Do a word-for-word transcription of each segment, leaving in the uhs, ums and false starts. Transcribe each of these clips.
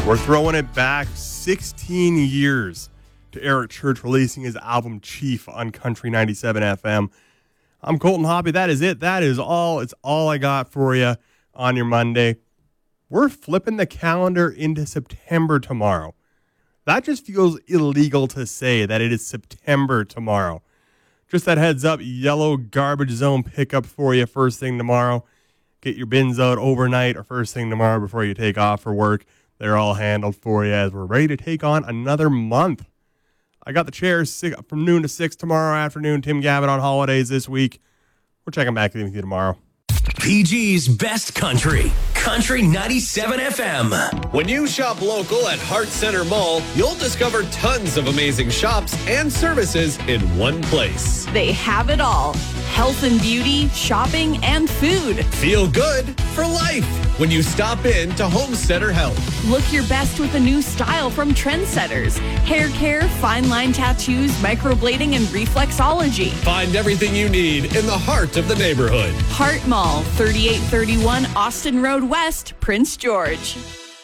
We're throwing it back sixteen years to Eric Church releasing his album Chief on Country ninety-seven F M. I'm Colton Hoppy. That is it. That is all. It's all I got for you on your Monday. We're flipping the calendar into September tomorrow. That just feels illegal to say that it is September tomorrow. Just that heads up, yellow garbage zone pickup for you first thing tomorrow. Get your bins out overnight or first thing tomorrow before you take off for work. They're all handled for you as we're ready to take on another month. I got the chairs from noon to six tomorrow afternoon. Tim Gavin on holidays this week. We're checking back with you tomorrow. P G's Best Country, Country ninety-seven F M. When you shop local at Hart Center Mall, you'll discover tons of amazing shops and services in one place. They have it all. Health and beauty, shopping, and food. Feel good for life when you stop in to Home Center Health. Look your best with a new style from Trendsetters. Hair care, fine line tattoos, microblading, and reflexology. Find everything you need in the heart of the neighborhood. Hart Mall, thirty-eight thirty-one Austin Road West, Prince George.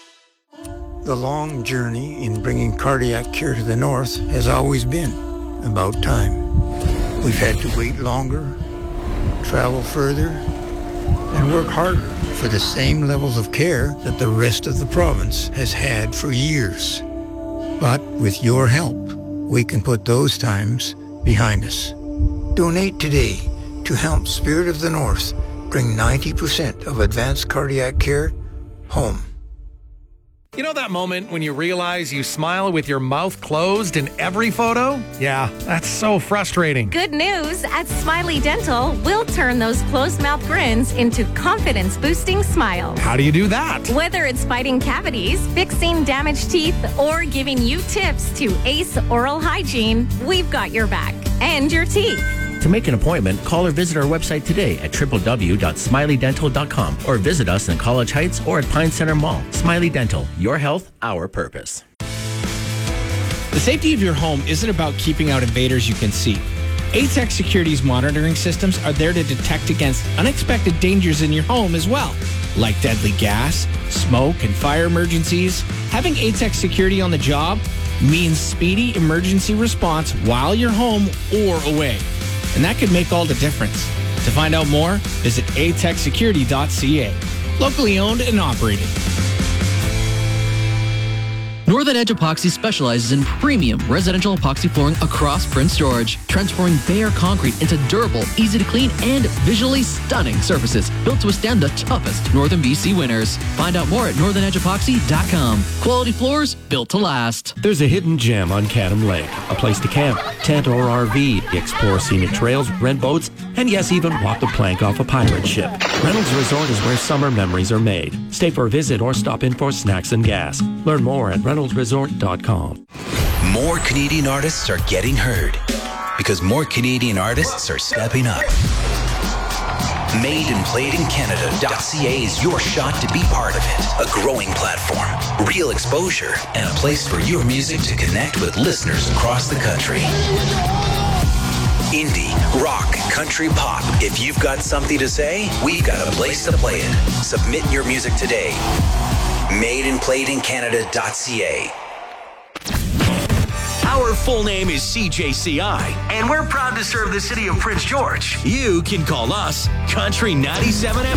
The long journey in bringing cardiac care to the north has always been about time. We've had to wait longer, travel further, and work harder for the same levels of care that the rest of the province has had for years. But with your help, we can put those times behind us. Donate today to help Spirit of the North bring ninety percent of advanced cardiac care home. You know that moment when you realize you smile with your mouth closed in every photo? Yeah, that's so frustrating. Good news. At Smiley Dental, we'll turn those closed mouth grins into confidence-boosting smiles. How do you do that? Whether it's fighting cavities, fixing damaged teeth, or giving you tips to ace oral hygiene, we've got your back and your teeth. To make an appointment, call or visit our website today at w w w dot smiley dental dot com or visit us in College Heights or at Pine Center Mall. Smiley Dental, your health, our purpose. The safety of your home isn't about keeping out invaders you can see. A T E C Security's monitoring systems are there to detect against unexpected dangers in your home as well, like deadly gas, smoke, and fire emergencies. Having A T E C Security on the job means speedy emergency response while you're home or away. And that could make all the difference. To find out more, visit a tech security dot c a. Locally owned and operated. Northern Edge Epoxy specializes in premium residential epoxy flooring across Prince George, transforming bare concrete into durable, easy to clean, and visually stunning surfaces built to withstand the toughest Northern B C winters. Find out more at northern edge epoxy dot com. Quality floors built to last. There's a hidden gem on Cadam Lake, a place to camp, tent or R V, explore scenic trails, rent boats, and yes, even walk the plank off a pirate ship. Reynolds Resort is where summer memories are made. Stay for a visit or stop in for snacks and gas. Learn more at reynolds resort dot com. More Canadian artists are getting heard because more Canadian artists are stepping up. made and played in Canada dot c a is your shot to be part of it. A growing platform, real exposure, and a place for your music to connect with listeners across the country. Indie, rock, country, pop. If you've got something to say, we've got a place to play it. Submit your music today. made and played in Canada dot c a. Our full name is C J C I, and we're proud to serve the city of Prince George. You can call us Country ninety-seven F M.